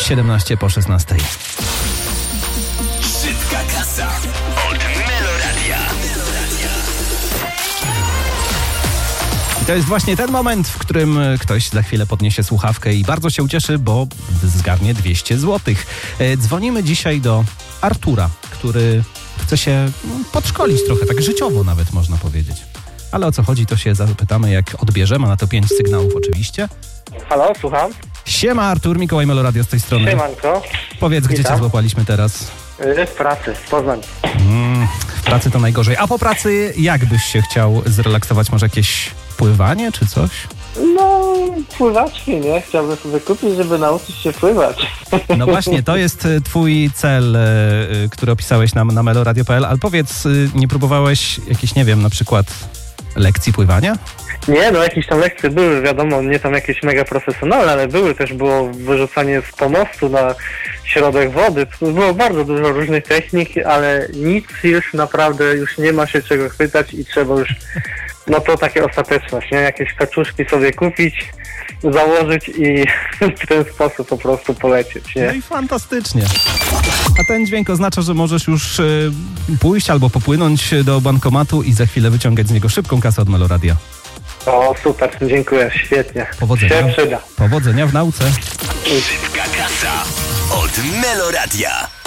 17 po 16. Szybka kasa od Meloradia. I to jest właśnie ten moment, w którym ktoś za chwilę podniesie słuchawkę i bardzo się ucieszy, bo zgarnie 200 zł. Dzwonimy dzisiaj do Artura, który chce się podszkolić trochę, tak życiowo nawet można powiedzieć. Ale o co chodzi, to się zapytamy, jak odbierze. Ma na to 5 sygnałów oczywiście. Halo, słucham. Siema Artur, Mikołaj Meloradio z tej strony. Siemanko. Powiedz, gdzie cię złapaliśmy teraz? W pracy, w Poznań. W pracy to najgorzej. A po pracy jak byś się chciał zrelaksować? Może jakieś pływanie czy coś? No, pływaczki, nie? Chciałbym sobie kupić, żeby nauczyć się pływać. No właśnie, to jest twój cel, który opisałeś na meloradio.pl, ale powiedz, nie próbowałeś jakiejś, nie wiem, na przykład lekcji pływania? Nie, no jakieś tam lekcje były, wiadomo, nie tam jakieś mega profesjonalne, ale były też, było wyrzucanie z pomostu na środek wody. Było bardzo dużo różnych technik, ale nic już naprawdę, już nie ma się czego chwytać i trzeba już, no to takie ostateczność, nie? Jakieś kaczuszki sobie kupić, założyć i w ten sposób po prostu polecieć, nie? No i fantastycznie. A ten dźwięk oznacza, że możesz już pójść albo popłynąć do bankomatu i za chwilę wyciągać z niego szybką kasę od Meloradia. O, super, dziękuję, świetnie. Powodzenia. Się przyda. Powodzenia w nauce. Szybka kasa od Meloradia.